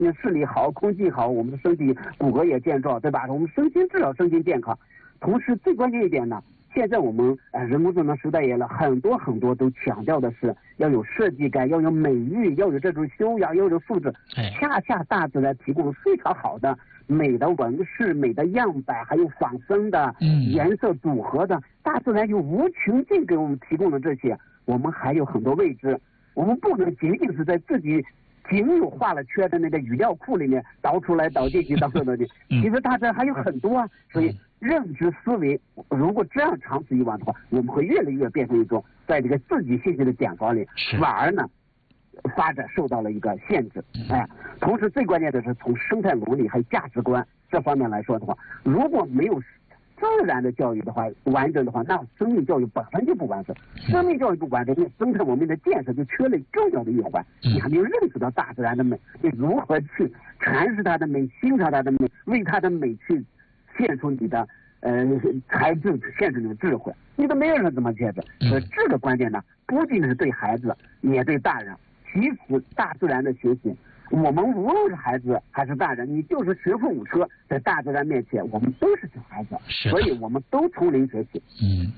那视力好，空气好，我们的身体骨骼也健壮，对吧？我们身心至少身心健康。同时最关键一点呢，现在我们人工智能时代也了，很多都强调的是要有设计感，要有美育，要有这种修养，要有素质。恰大自然提供了非常好的美的纹饰、美的样板，还有仿生的颜色组合的，大自然有无穷尽给我们提供了这些。我们还有很多未知，我们不能仅仅是在自己仅有画了圈的那个语料库里面导出来导进去导出来的，其实大自然还有很多啊。所以认知思维如果这样长此以往的话，我们会越来越变成一种在这个自己信息的茧房里，反而呢发展受到了一个限制。同时最关键的是从生态伦理还有价值观这方面来说的话，如果没有自然的教育的话完整的话，那生命教育本身就不完整。生命教育不完整，那生态文明的建设就缺了重要的一环。你还没有认识到大自然的美，你如何去阐释它的美，欣赏它的美，为它的美去献出你的才智，献出你的智慧，你都没有人怎么解释。所以这个关键呢，不仅是对孩子，也对大人。其实大自然的学习，我们无论是孩子还是大人，你就是学富五车，在大自然面前，我们都是小孩子，所以我们都从零学习。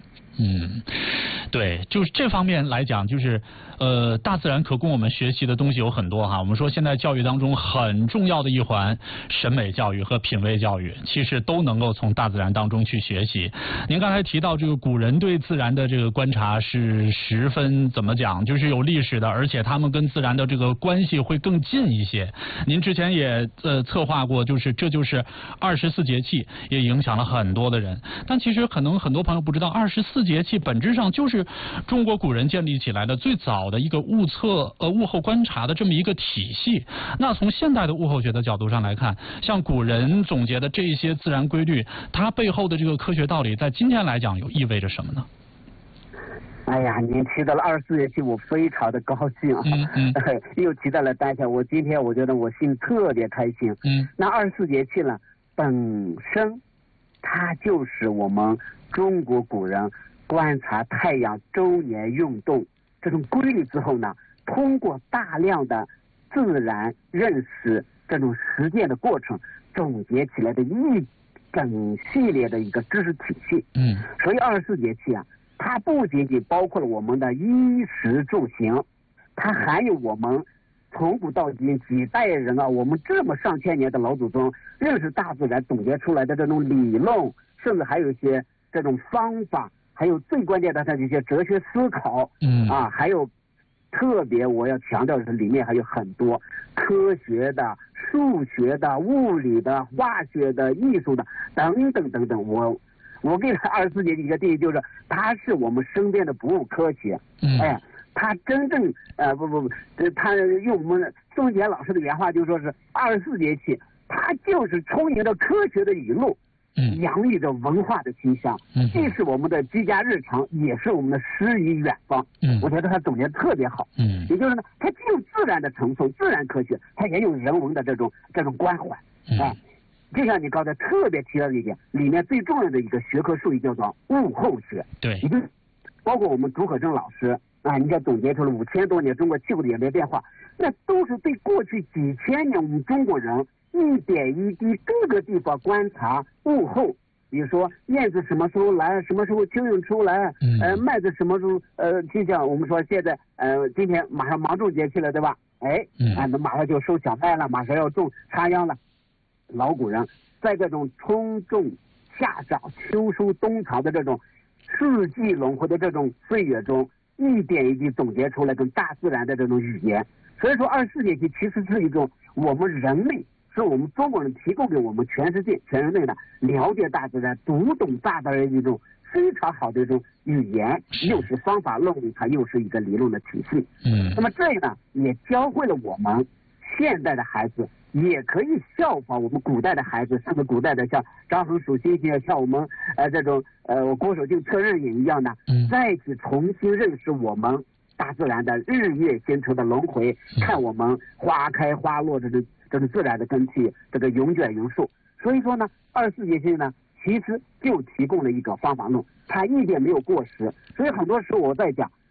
对，就是这方面来讲，就是大自然可供我们学习的东西有很多哈。我们说现在教育当中很重要的一环，审美教育和品味教育，其实都能够从大自然当中去学习。您刚才提到这个古人对自然的这个观察是十分怎么讲，就是有历史的，而且他们跟自然的这个关系会更近一些。您之前也策划过，这就是24节气，也影响了很多的人。但其实可能很多朋友不知道，24节气本质上就是中国古人建立起来的最早的一个物候观察的这么一个体系。那从现代的物候学的角度上来看，像古人总结的这一些自然规律，它背后的这个科学道理，在今天来讲又意味着什么呢？ 哎呀，您提到了24节气，我非常的高兴啊！又提到了当下，我今天我觉得我心特别开心。那24节气呢，本身它就是我们中国古人观察太阳周年运动这种规律之后呢，通过大量的自然认识这种实践的过程，总结起来的一整系列的一个知识体系。所以24节气啊，它不仅仅包括了我们的衣食住行，它还有我们从古到今几代人啊，我们这么上千年的老祖宗认识大自然总结出来的这种理论，甚至还有一些这种方法，还有最关键的它这些哲学思考。还有特别我要强调的是，里面还有很多科学的、数学的、物理的、化学的、艺术的等等等等。我给24节气一个定义，就是它是我们身边的不物科学。它真正他用我们宋杰老师的原话就说是24节气，它就是充盈着科学的语录，洋溢着文化的清香，既是我们的居家日常，也是我们的诗与远方。我觉得他总结得特别好。也就是呢，它既有自然的承送，自然科学，它也有人文的这种关怀。就像你刚才特别提到的一点，里面最重要的一个学科术语叫做物候学。 对， 包括我们竺可桢老师啊，人家总结出了5000多年中国气候的演变化，那都是对过去几千年我们中国人一点一滴各个地方观察物候。比如说燕子什么时候来，什么时候蚯蚓出来，麦子什么时候就像我们说现在今天马上芒种节气了，对吧？那马上就收小麦了，马上要种插秧了。老古人在这种春种夏长秋收冬藏的这种四季轮回的这种岁月中，一点一滴总结出来跟大自然的这种语言。所以说24节气其实是一种我们人类，是我们中国人提供给我们全世界全人类的了解大自然、读懂大自然的一种非常好的一种语言，又是方法论，它又是一个理论的体系。那么这个呢，也教会了我们现代的孩子也可以效仿我们古代的孩子，甚至古代的像张衡数星星，像我们这种郭守敬测日影一样的，再去重新认识我们大自然的日月星辰的轮回，看我们花开花落这种自然的根气，这个云卷云舒。所以说呢，24节气呢，其实就提供了一个方法论，它一点没有过时。所以很多时候我在讲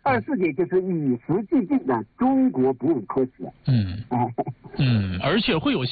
24节就是与时俱进的中国博物科学。 而且会有